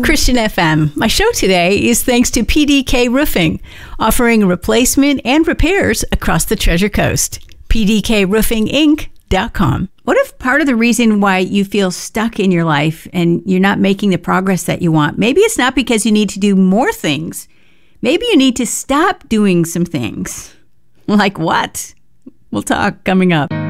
Christian FM. My show today is thanks to PDK Roofing, offering replacement and repairs across the Treasure Coast. PDKRoofingInc.com. What if part of the reason why you feel stuck in your life and you're not making the progress that you want, maybe it's not because you need to do more things. Maybe you need to stop doing some things. Like what? We'll talk coming up.